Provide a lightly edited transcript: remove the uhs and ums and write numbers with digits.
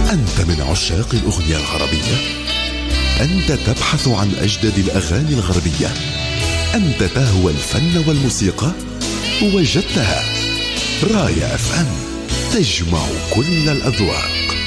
أنت من عشاق الأغنية العربية؟ أنت تبحث عن أجدد الأغاني الغربية؟ أنت تهوى الفن والموسيقى؟ وجدتها. راية FM تجمع كل الأذواق.